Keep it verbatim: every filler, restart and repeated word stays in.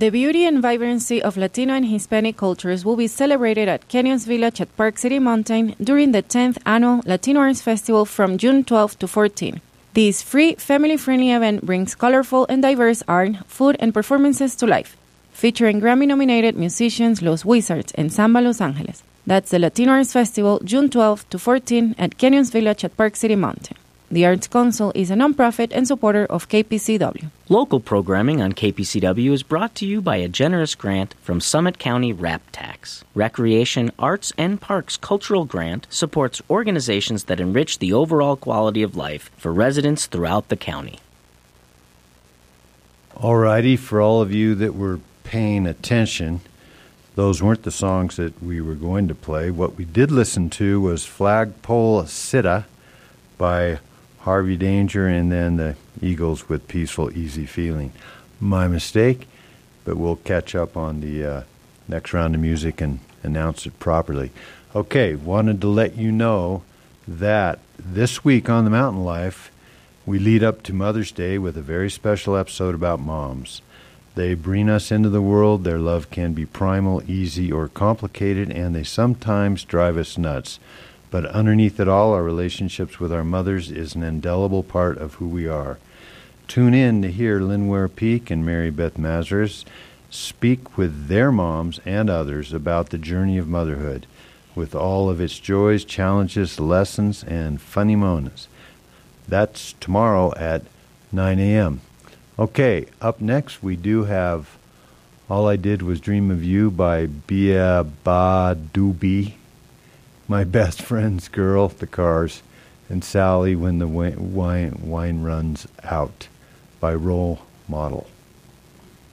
The beauty and vibrancy of Latino and Hispanic cultures will be celebrated at Canyons Village at Park City Mountain during the tenth Annual Latino Arts Festival from June twelfth to fourteenth. This free, family-friendly event brings colorful and diverse art, food, and performances to life, featuring Grammy-nominated musicians Los Wizards and Samba Los Angeles. That's the Latino Arts Festival, June twelfth to fourteenth at Canyons Village at Park City Mountain. The Arts Council is a nonprofit and supporter of K P C W. Local programming on K P C W is brought to you by a generous grant from Summit County Rap Tax. Recreation, Arts, and Parks Cultural Grant supports organizations that enrich the overall quality of life for residents throughout the county. All righty, for all of you that were paying attention, those weren't the songs that we were going to play. What we did listen to was Flagpole Sitta by Harvey Danger, and then the Eagles with Peaceful Easy Feeling. My mistake, but we'll catch up on the uh, next round of music and announce it properly. Okay, wanted to let you know that this week on The Mountain Life, we lead up to Mother's Day with a very special episode about moms. They bring us into the world. Their love can be primal, easy, or complicated, and they sometimes drive us nuts. But underneath it all, our relationships with our mothers is an indelible part of who we are. Tune in to hear Linware Peak and Mary Beth Mazurus speak with their moms and others about the journey of motherhood, with all of its joys, challenges, lessons, and funny moments. That's tomorrow at nine a.m. Okay, up next we do have All I Did Was Dream of You by Bia Ba Doobie, My Best Friend's Girl, The Cars, and Sally When the Wine, Wine Runs Out by Role Model.